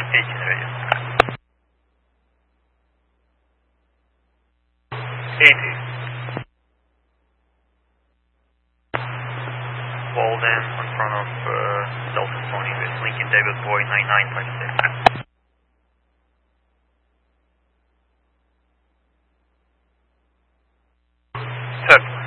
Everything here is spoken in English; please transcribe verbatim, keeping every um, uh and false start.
eighteen radio. eighty. Walden in front of uh, Delta Tony with Lincoln David Boy nine nine five six. Third.